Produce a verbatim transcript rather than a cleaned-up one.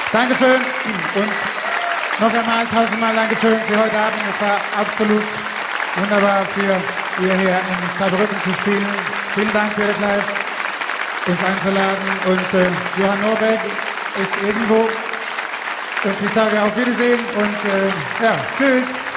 Dankeschön und noch einmal tausendmal Dankeschön für heute Abend. Es war absolut wunderbar für ihr hier in Saarbrücken zu spielen. Vielen Dank, Peter Kleis, uns einzuladen. Und äh, Johann Norberg ist irgendwo. Und ich sage auf Wiedersehen und äh, ja, tschüss.